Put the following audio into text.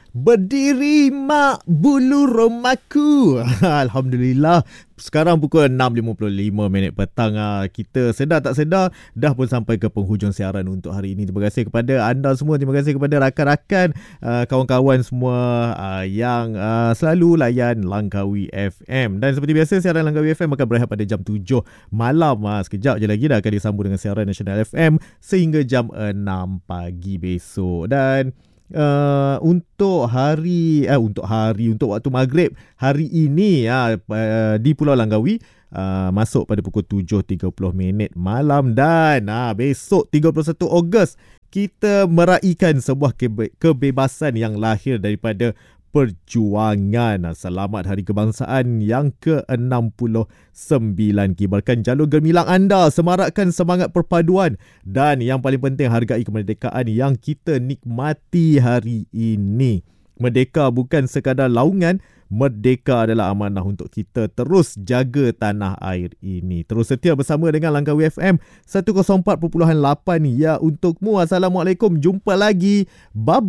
Berdiri mak bulu romaku. Alhamdulillah. Sekarang pukul 6.55 petang. Kita sedar tak sedar dah pun sampai ke penghujung siaran untuk hari ini. Terima kasih kepada anda semua. Terima kasih kepada rakan-rakan, kawan-kawan semua yang selalu layan Langkawi FM. Dan seperti biasa, siaran Langkawi FM akan berehat pada jam 7 malam. Sekejap je lagi dah akan disambung dengan siaran Nasional FM sehingga jam 6 pagi besok. Dan untuk waktu maghrib hari ini di Pulau Langkawi masuk pada pukul 7.30 malam. Dan besok 31 Ogos kita meraihkan sebuah kebebasan yang lahir daripada perjuangan. Selamat Hari Kebangsaan yang ke-69. Kibarkan jalur gemilang anda, semarakkan semangat perpaduan dan yang paling penting, hargai kemerdekaan yang kita nikmati hari ini. Merdeka bukan sekadar laungan, merdeka adalah amanah untuk kita terus jaga tanah air ini. Terus setia bersama dengan Langkawi FM 104.8 ya untukmu. Assalamualaikum, jumpa lagi. Bye.